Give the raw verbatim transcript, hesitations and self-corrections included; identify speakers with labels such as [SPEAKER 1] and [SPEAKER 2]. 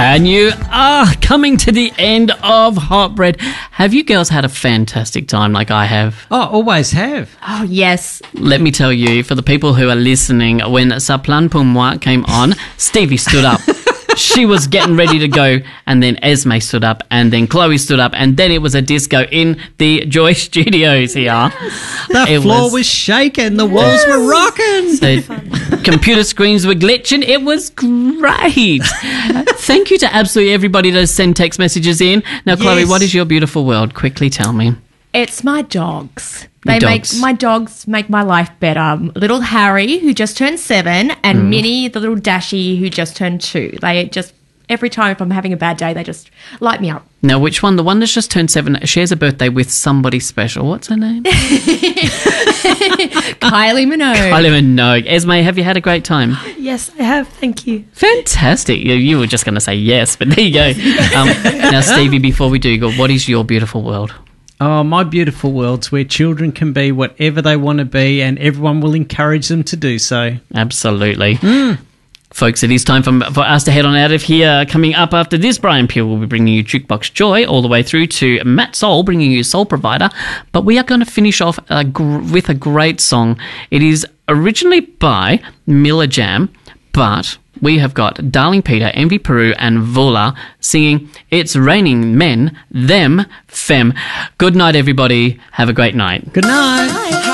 [SPEAKER 1] And you are coming to the end of Hot Bread. Have you girls had a fantastic time like I have?
[SPEAKER 2] Oh, always have.
[SPEAKER 3] Oh, yes.
[SPEAKER 1] Let me tell you, for the people who are listening, when Sa Plan Pour Moi came on, Stevie stood up. She was getting ready to go, and then Esme stood up, and then Chloe stood up, and then it was a disco in the Joy Studios here.
[SPEAKER 2] Yes. The
[SPEAKER 1] it
[SPEAKER 2] floor was, was shaking, the walls yes. were rocking.
[SPEAKER 1] The computer screens were glitching. It was great. Thank you to absolutely everybody that sent text messages in. Now, Chloe, yes. what is your beautiful world? Quickly tell me.
[SPEAKER 3] It's my dogs. They
[SPEAKER 1] dogs.
[SPEAKER 3] make my dogs make my life better. Little Harry, who just turned seven, and mm. Minnie, the little Dashie, who just turned two. They just every time if I'm having a bad day, they just light me up.
[SPEAKER 1] Now, which one? The one that's just turned seven shares a birthday with somebody special. What's her name?
[SPEAKER 3] Kylie Minogue.
[SPEAKER 1] Kylie Minogue. Esme, have you had a great time?
[SPEAKER 4] Yes, I have. Thank you.
[SPEAKER 1] Fantastic. You, you were just going to say yes, but there you go. Um, now, Stevie, before we do go, what is your beautiful world?
[SPEAKER 2] Oh, my beautiful world's where children can be whatever they want to be and everyone will encourage them to do so.
[SPEAKER 1] Absolutely.
[SPEAKER 2] Mm.
[SPEAKER 1] Folks, it is time for, for us to head on out of here. Coming up after this, Brian Peel will be bringing you Jukebox Joy all the way through to Matt Soul, bringing you Soul Provider. But we are going to finish off uh, gr- with a great song. It is originally by Miller Jam, but we have got Darling Peter, Envy Peru and Vola singing It's Raining Men, Them, Fem. Good night, everybody. Have a great night.
[SPEAKER 2] Good night. Bye.